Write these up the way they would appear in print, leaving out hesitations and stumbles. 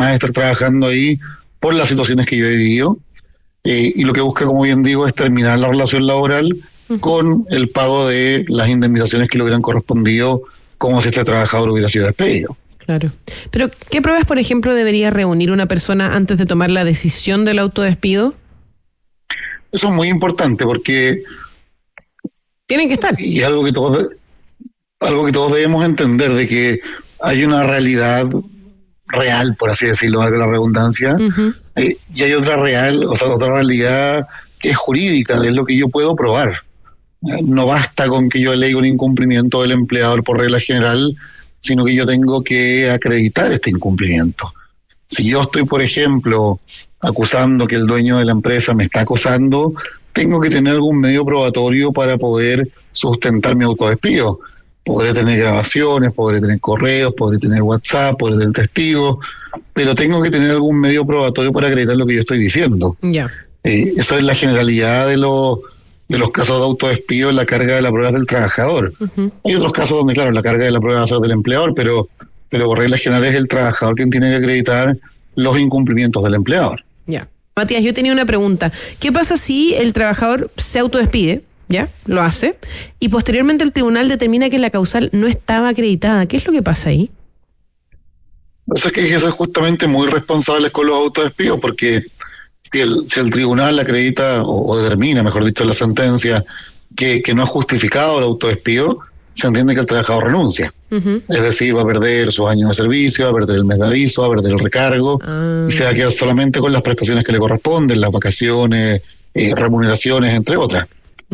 más estar trabajando ahí por las situaciones que yo he vivido, y lo que busca, como bien digo, es terminar la relación laboral con el pago de las indemnizaciones que le hubieran correspondido como si este trabajador hubiera sido despedido. Claro. Pero, ¿qué pruebas, por ejemplo, debería reunir una persona antes de tomar la decisión del autodespido? Eso es muy importante porque tienen que estar. Y algo que todos debemos entender, de que hay una realidad real, por así decirlo, valga la redundancia, y hay otra realidad que es jurídica, es lo que yo puedo probar. No basta con que yo alegue un incumplimiento del empleador por regla general, sino que yo tengo que acreditar este incumplimiento. Si yo estoy, por ejemplo, acusando que el dueño de la empresa me está acosando, tengo que tener algún medio probatorio para poder sustentar mi autodespido. Podré tener grabaciones, podré tener correos, podré tener WhatsApp, podré tener testigos, pero tengo que tener algún medio probatorio para acreditar lo que yo estoy diciendo. Ya. Eso es la generalidad de los casos de autodespido, la carga de la prueba del trabajador. Hay otros casos donde, claro, la carga de la prueba va a ser del empleador, pero por regla general es el trabajador quien tiene que acreditar los incumplimientos del empleador. Ya. Matías, yo tenía una pregunta. ¿Qué pasa si el trabajador se autodespide? ¿Ya? Lo hace. Y posteriormente el tribunal determina que la causal no estaba acreditada. ¿Qué es lo que pasa ahí? Eso es que eso es justamente muy responsable con los autodespidos, porque si el tribunal acredita o determina, mejor dicho, la sentencia, que no es justificado el autodespido, se entiende que el trabajador renuncia. Es decir, va a perder sus años de servicio, va a perder el mes de aviso, va a perder el recargo, y se va a quedar solamente con las prestaciones que le corresponden, las vacaciones, remuneraciones, entre otras.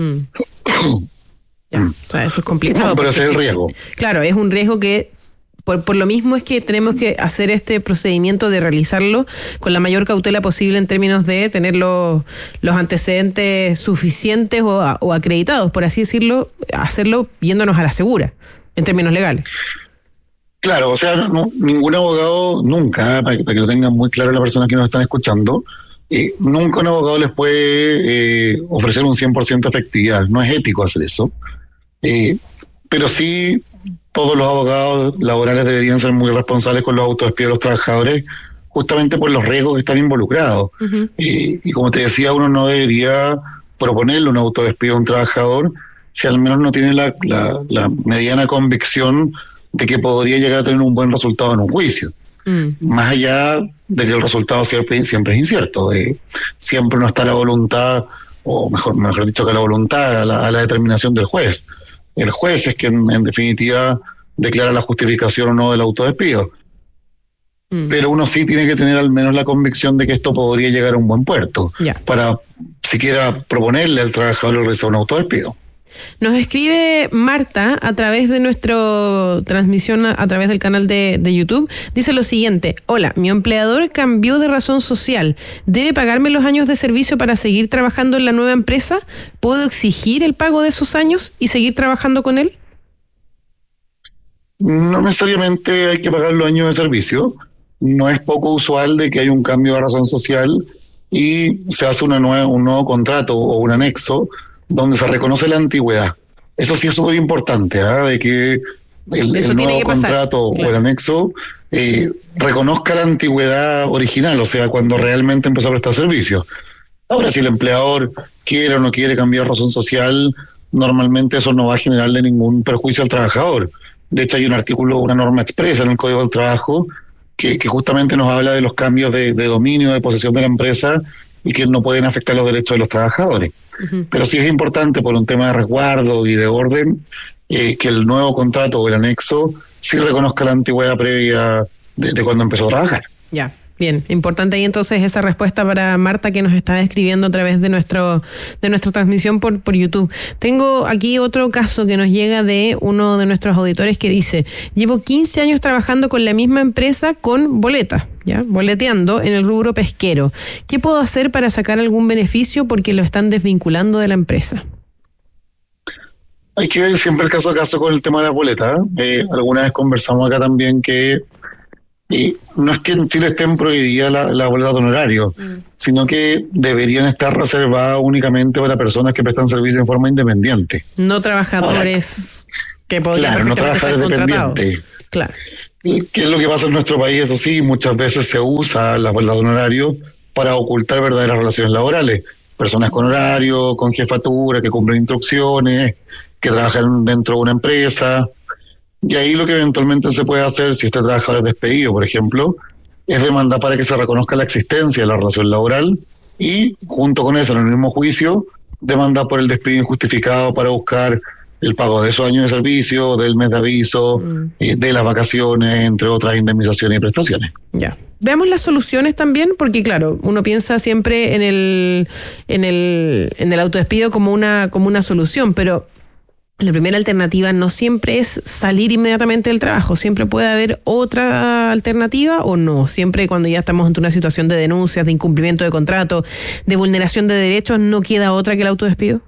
Ya, o sea, eso es complicado. No, pero ese es el riesgo. Claro, es un riesgo que por lo mismo es que tenemos que hacer este procedimiento de realizarlo con la mayor cautela posible en términos de tener los antecedentes suficientes o acreditados, por así decirlo, hacerlo yéndonos a la segura, en términos legales. Claro, o sea, ningún abogado, nunca, para que lo tengan muy claro las personas que nos están escuchando, nunca un abogado les puede ofrecer un 100% de efectividad. No es ético hacer eso. Pero sí, todos los abogados laborales deberían ser muy responsables con los autodespidos de los trabajadores, justamente por los riesgos que están involucrados. Y como te decía, uno no debería proponerle un autodespido a un trabajador si al menos no tiene la mediana convicción de que podría llegar a tener un buen resultado en un juicio. Más allá de que el resultado siempre es incierto. Siempre no está la voluntad, o mejor dicho que la voluntad, a la determinación del juez. El juez es quien en definitiva declara la justificación o no del autodespido. Pero uno sí tiene que tener al menos la convicción de que esto podría llegar a un buen puerto, para siquiera proponerle al trabajador realizar un autodespido. Nos escribe Marta a través de nuestra transmisión a través del canal de YouTube. Dice lo siguiente: hola, mi empleador cambió de razón social. ¿Debe pagarme los años de servicio para seguir trabajando en la nueva empresa? ¿Puedo exigir el pago de esos años y seguir trabajando con él? No necesariamente hay que pagar los años de servicio. No es poco usual de que hay un cambio de razón social y se hace un nuevo contrato o un anexo donde se reconoce la antigüedad. Eso sí es súper importante, de que el nuevo contrato o el anexo reconozca la antigüedad original, o sea, cuando realmente empezó a prestar servicios. Ahora, si el empleador quiere o no quiere cambiar razón social, normalmente eso no va a generarle ningún perjuicio al trabajador. De hecho, hay un artículo, una norma expresa en el Código del Trabajo que justamente nos habla de los cambios de dominio, de posesión de la empresa y que no pueden afectar los derechos de los trabajadores. Pero sí es importante, por un tema de resguardo y de orden, que el nuevo contrato o el anexo sí reconozca la antigüedad previa de cuando empezó a trabajar. Ya, bien. Importante ahí entonces esa respuesta para Marta, que nos está escribiendo a través de nuestra transmisión por YouTube. Tengo aquí otro caso que nos llega de uno de nuestros auditores que dice: llevo 15 años trabajando con la misma empresa con boletas, ¿ya? Boleteando en el rubro pesquero. ¿Qué puedo hacer para sacar algún beneficio porque lo están desvinculando de la empresa? Hay que ver siempre el caso a caso con el tema de las boletas. Alguna vez conversamos acá también que no es que en Chile estén prohibidas la boleta de honorario, sino que deberían estar reservadas únicamente para personas que prestan servicio en forma independiente. No trabajadores que podrían no trabajadores estar contratados. dependientes. Claro. ¿Qué es lo que pasa en nuestro país? Eso sí, muchas veces se usa la verdad de un horario para ocultar verdaderas relaciones laborales. Personas con horario, con jefatura, que cumplen instrucciones, que trabajan dentro de una empresa. Y ahí lo que eventualmente se puede hacer, si este trabajador es despedido, por ejemplo, es demandar para que se reconozca la existencia de la relación laboral y, junto con eso, en el mismo juicio, demandar por el despido injustificado para buscar el pago de esos años de servicio, del mes de aviso, de las vacaciones, entre otras indemnizaciones y prestaciones. Ya. Veamos las soluciones también, porque claro, uno piensa siempre en el autodespido como una solución, pero la primera alternativa no siempre es salir inmediatamente del trabajo. ¿Siempre puede haber otra alternativa o no? Siempre cuando ya estamos ante una situación de denuncias, de incumplimiento de contrato, de vulneración de derechos, ¿no queda otra que el autodespido?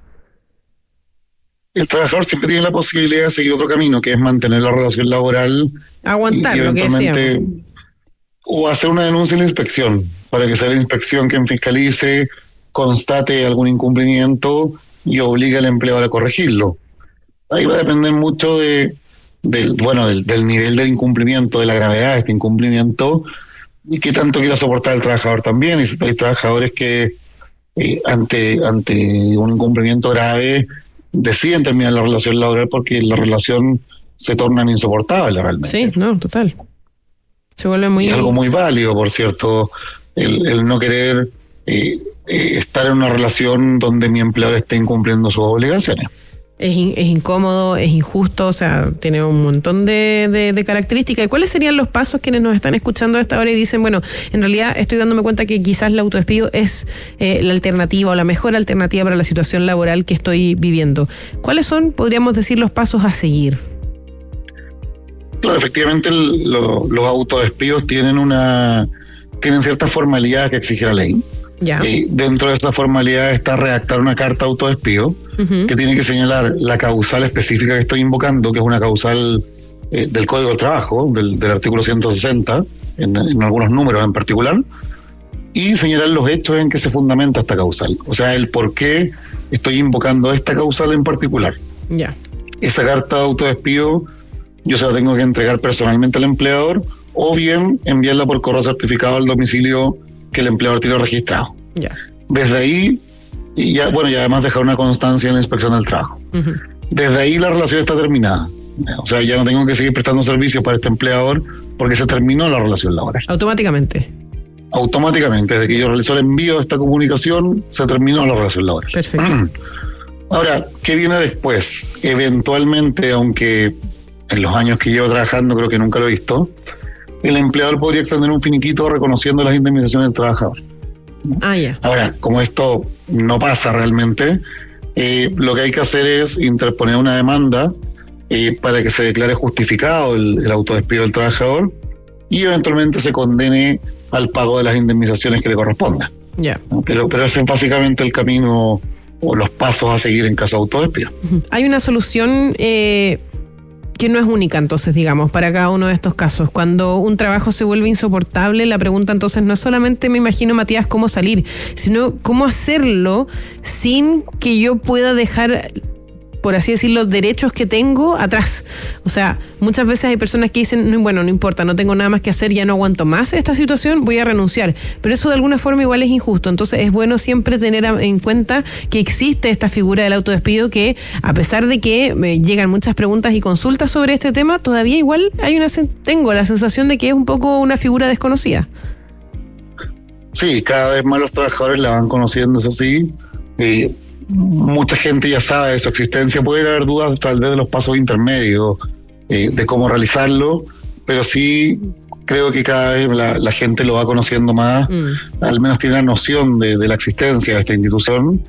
El trabajador siempre tiene la posibilidad de seguir otro camino, que es mantener la relación laboral. Aguantar, lo que decíamos. O hacer una denuncia en la inspección, para que sea la inspección quien fiscalice, constate algún incumplimiento y obligue al empleador a corregirlo. Ahí va a depender mucho del nivel del incumplimiento, de la gravedad de este incumplimiento y qué tanto quiera soportar el trabajador también. Y si hay trabajadores que ante un incumplimiento grave deciden terminar la relación laboral porque la relación se torna insoportable realmente. Sí, no, total. Se vuelve muy... Y algo muy válido, por cierto, el no querer estar en una relación donde mi empleador esté incumpliendo sus obligaciones. Es incómodo, es injusto, o sea, tiene un montón de características. ¿Y cuáles serían los pasos quienes nos están escuchando a esta hora y dicen, bueno, en realidad estoy dándome cuenta que quizás el autodespido es la alternativa o la mejor alternativa para la situación laboral que estoy viviendo? ¿Cuáles son, podríamos decir, los pasos a seguir? Claro, efectivamente los autodespidos tienen ciertas formalidades que exige la ley. Ya. Y dentro de esta formalidad está redactar una carta de autodespido que tiene que señalar la causal específica que estoy invocando, que es una causal del Código del Trabajo, del artículo 160, en algunos números en particular, y señalar los hechos en que se fundamenta esta causal. O sea, el por qué estoy invocando esta causal en particular. Ya. Esa carta de autodespido yo se la tengo que entregar personalmente al empleador o bien enviarla por correo certificado al domicilio que el empleador tiene registrado. Ya. Desde ahí, y además dejar una constancia en la inspección del trabajo. Desde ahí la relación está terminada. O sea, ya no tengo que seguir prestando servicios para este empleador porque se terminó la relación laboral. Automáticamente, desde que yo realizó el envío de esta comunicación, se terminó la relación laboral. Perfecto. Ahora, ¿qué viene después? Eventualmente, aunque en los años que llevo trabajando creo que nunca lo he visto, el empleador podría extender un finiquito reconociendo las indemnizaciones del trabajador. Ya. Ahora, como esto no pasa realmente, lo que hay que hacer es interponer una demanda para que se declare justificado el autodespido del trabajador y eventualmente se condene al pago de las indemnizaciones que le corresponda. Ya. Pero ese es básicamente el camino o los pasos a seguir en caso de autodespido. Hay una solución que no es única, entonces, digamos, para cada uno de estos casos. Cuando un trabajo se vuelve insoportable, la pregunta entonces no es solamente, me imagino, Matías, cómo salir, sino cómo hacerlo sin que yo pueda dejar, por así decirlo, derechos que tengo atrás. O sea, muchas veces hay personas que dicen, bueno, no importa, no tengo nada más que hacer, ya no aguanto más esta situación, voy a renunciar. Pero eso de alguna forma igual es injusto. Entonces es bueno siempre tener en cuenta que existe esta figura del autodespido que, a pesar de que llegan muchas preguntas y consultas sobre este tema, todavía igual tengo la sensación de que es un poco una figura desconocida. Sí, cada vez más los trabajadores la van conociendo, eso sí. Mucha gente ya sabe de su existencia. Puede haber dudas tal vez de los pasos intermedios, de cómo realizarlo, pero sí creo que cada vez la gente lo va conociendo más, al menos tiene la noción de la existencia de esta institución,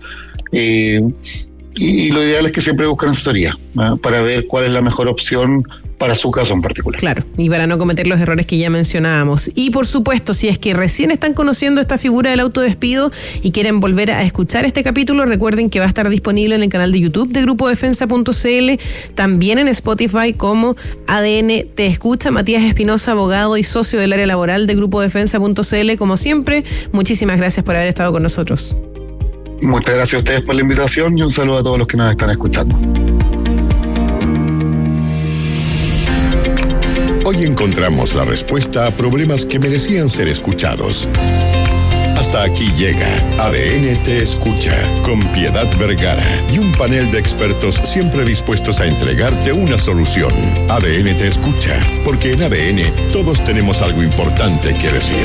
y lo ideal es que siempre busquen asesoría, ¿no? Para ver cuál es la mejor opción para su caso en particular. Claro, y para no cometer los errores que ya mencionábamos. Y por supuesto, si es que recién están conociendo esta figura del autodespido y quieren volver a escuchar este capítulo, recuerden que va a estar disponible en el canal de YouTube de GrupoDefensa.cl, también en Spotify como ADN Te Escucha. Matías Espinosa, abogado y socio del área laboral de GrupoDefensa.cl, como siempre, muchísimas gracias por haber estado con nosotros. Muchas gracias a ustedes por la invitación y un saludo a todos los que nos están escuchando. Hoy encontramos la respuesta a problemas que merecían ser escuchados. Hasta aquí llega ADN Te Escucha, con Piedad Vergara y un panel de expertos siempre dispuestos a entregarte una solución. ADN Te Escucha, porque en ADN todos tenemos algo importante que decir.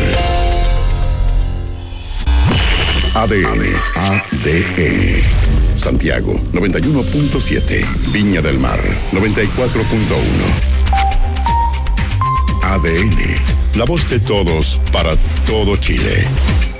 ADN. Santiago, 91.7. Viña del Mar, 94.1. ADN, la voz de todos para todo Chile.